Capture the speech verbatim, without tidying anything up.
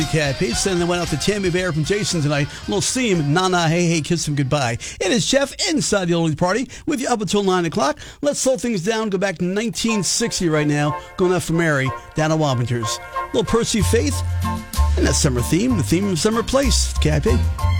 Cat Piece, and then went out to Tammy Bear from Jason tonight. A little steam, na na, hey hey, kiss him goodbye. It is Jeff inside the Oldies Party with you up until nine o'clock. Let's slow things down. Go back to nineteen sixty right now. Going out for Mary down at Wabingers. Little Percy Faith and that summer theme, the theme of Summer Place. K I P.